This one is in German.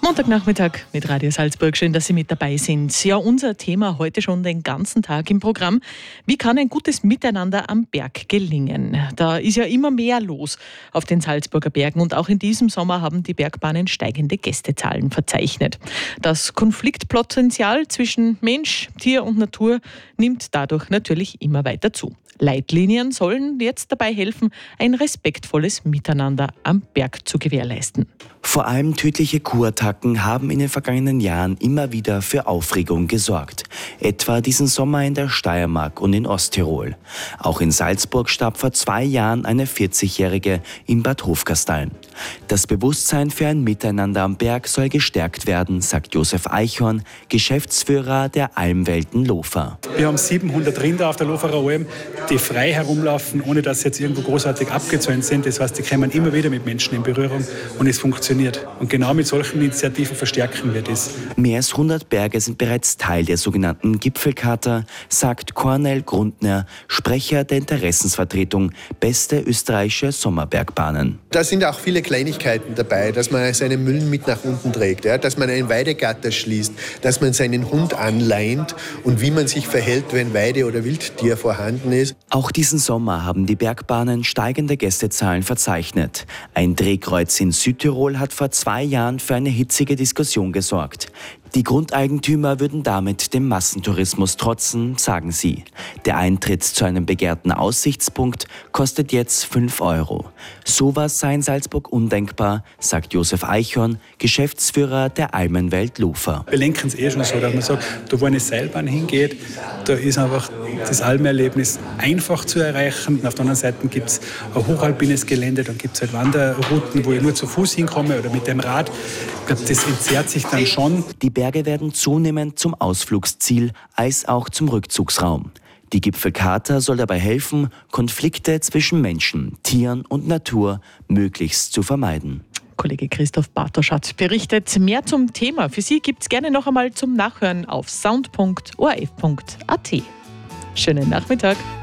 Montagnachmittag mit Radio Salzburg. Schön, dass Sie mit dabei sind. Ja, unser Thema heute schon den ganzen Tag im Programm. Wie kann ein gutes Miteinander am Berg gelingen? Da ist ja immer mehr los auf den Salzburger Bergen und auch in diesem Sommer haben die Bergbahnen steigende Gästezahlen verzeichnet. Das Konfliktpotenzial zwischen Mensch, Tier und Natur nimmt dadurch natürlich immer weiter zu. Leitlinien sollen jetzt dabei helfen, ein respektvolles Miteinander am Berg zu gewährleisten. Vor allem tödliche Kuhattacken haben in den vergangenen Jahren immer wieder für Aufregung gesorgt. Etwa diesen Sommer in der Steiermark und in Osttirol. Auch in Salzburg starb vor 2 Jahren eine 40-Jährige in Bad Hofgastein. Das Bewusstsein für ein Miteinander am Berg soll gestärkt werden, sagt Josef Eichhorn, Geschäftsführer der Almwelten Lofer. Wir haben 700 Rinder auf der Loferer Alm, die frei herumlaufen, ohne dass sie jetzt irgendwo großartig abgezäunt sind. Das heißt, die kommen immer wieder mit Menschen in Berührung und es funktioniert. Und genau mit solchen Initiativen verstärken wir das. Mehr als 100 Berge sind bereits Teil der sogenannten Gipfelcharta, sagt Cornel Grundner, Sprecher der Interessensvertretung Beste österreichische Sommerbergbahnen. Da sind auch viele Kleinigkeiten dabei, dass man seinen Müll mit nach unten trägt, ja, dass man ein Weidegatter schließt, dass man seinen Hund anleint und wie man sich verhält, wenn Weide- oder Wildtier vorhanden ist. Auch diesen Sommer haben die Bergbahnen steigende Gästezahlen verzeichnet. Ein Drehkreuz in Südtirol hat vor 2 Jahren für eine hitzige Diskussion gesorgt. Die Grundeigentümer würden damit dem Massentourismus trotzen, sagen sie. Der Eintritt zu einem begehrten Aussichtspunkt kostet jetzt 5 €. Sowas sei in Salzburg undenkbar, sagt Josef Eichhorn, Geschäftsführer der Almenwelt Lofer. Wir lenken es schon so, dass man sagt, da wo eine Seilbahn hingeht, da ist einfach das Almerlebnis einfach zu erreichen. Und auf der anderen Seite gibt es ein hochalpines Gelände, dann gibt es halt Wanderrouten, wo ich nur zu Fuß hinkomme oder mit dem Rad. Ich glaube, das entzerrt sich dann schon. Die Berge werden zunehmend zum Ausflugsziel als auch zum Rückzugsraum. Die Gipfelcharta soll dabei helfen, Konflikte zwischen Menschen, Tieren und Natur möglichst zu vermeiden. Kollege Christoph Bartosch hat berichtet. Mehr zum Thema für Sie gibt es gerne noch einmal zum Nachhören auf sound.orf.at. Schönen Nachmittag.